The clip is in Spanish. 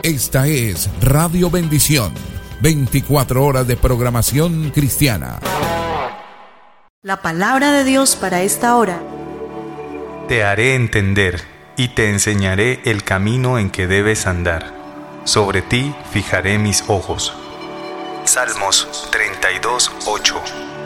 Esta es Radio Bendición, 24 horas de programación cristiana. La palabra de Dios para esta hora. Te haré entender y te enseñaré el camino en que debes andar. Sobre ti fijaré mis ojos. Salmos 32:8.